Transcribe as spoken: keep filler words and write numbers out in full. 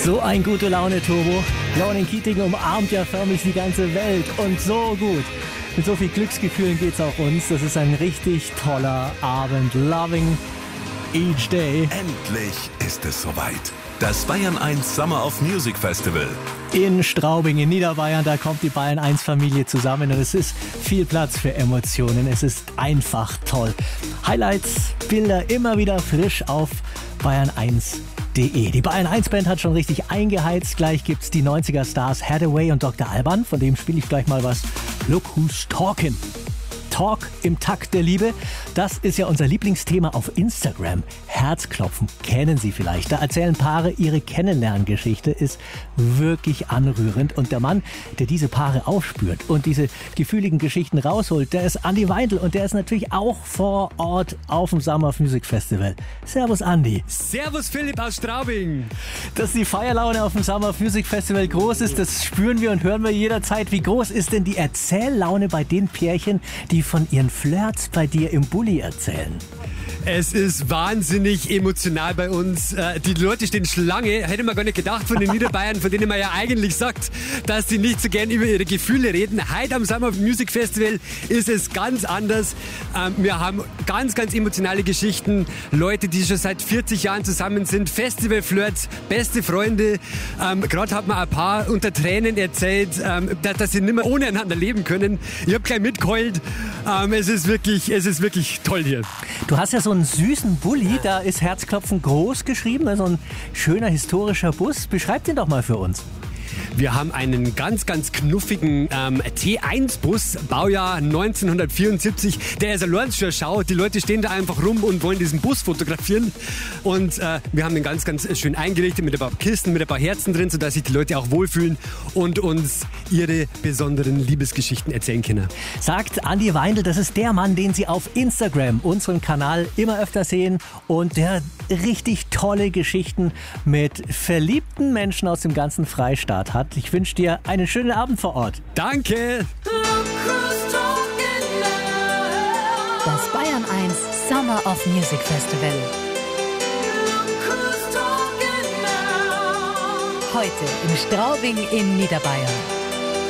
So ein gute Laune-Turbo. Launin Keating umarmt ja förmlich die ganze Welt und so gut. Mit so viel Glücksgefühlen geht's auch uns. Das ist ein richtig toller Abend. Loving each day. Endlich ist es soweit. Das Bayern eins Summer of Music Festival. In Straubing in Niederbayern, da kommt die Bayern eins Familie zusammen und es ist viel Platz für Emotionen. Es ist einfach toll. Highlights, Bilder immer wieder frisch auf bayern eins punkt de. Die Bayern eins Band hat schon richtig eingeheizt. Gleich gibt's die neunziger Stars Hathaway und Doktor Alban. Von dem spiele ich gleich mal was. Look Who's Talking. Talk im Takt der Liebe. Das ist ja unser Lieblingsthema auf Instagram. Herzklopfen kennen Sie vielleicht. Da erzählen Paare ihre Kennenlerngeschichte. Ist wirklich anrührend. Und der Mann, der diese Paare aufspürt und diese gefühligen Geschichten rausholt, der ist Andi Weindl. Und der ist natürlich auch vor Ort auf dem Summer of Music Festival. Servus Andi. Servus Philipp aus Straubing. Dass die Feierlaune auf dem Summer of Music Festival groß ist, das spüren wir und hören wir jederzeit. Wie groß ist denn die Erzähllaune bei den Pärchen, die von ihren Flirts bei dir im Bulli erzählen? Es ist wahnsinnig emotional bei uns. Die Leute stehen Schlange. Hätte man gar nicht gedacht von den Niederbayern, von denen man ja eigentlich sagt, dass sie nicht so gern über ihre Gefühle reden. Heute am Summer of Music Festival ist es ganz anders. Wir haben ganz, ganz emotionale Geschichten. Leute, die schon seit vierzig Jahren zusammen sind. Festivalflirts, beste Freunde. Gerade hat man ein paar unter Tränen erzählt, dass sie nicht mehr ohne einander leben können. Ich habe gleich mitgeheult. Es ist wirklich, es ist wirklich toll hier. Du hast ja so einen süßen Bulli, da ist Herzklopfen groß geschrieben, also ein schöner historischer Bus. Beschreib den doch mal für uns. Wir haben einen ganz, ganz knuffigen ähm, T eins Bus, Baujahr neunzehnhundertvierundsiebzig. Der ist ein Lorenzscher Schau. Die Leute stehen da einfach rum und wollen diesen Bus fotografieren. Und äh, wir haben den ganz, ganz schön eingerichtet mit ein paar Kisten, mit ein paar Herzen drin, sodass sich die Leute auch wohlfühlen und uns ihre besonderen Liebesgeschichten erzählen können. Sagt Andi Weindl, das ist der Mann, den Sie auf Instagram, unserem Kanal, immer öfter sehen und der richtig tolle Geschichten mit verliebten Menschen aus dem ganzen Freistaat hat. Ich wünsche dir einen schönen Abend vor Ort. Danke! Das Bayern eins Summer of Music Festival. Heute in Straubing in Niederbayern.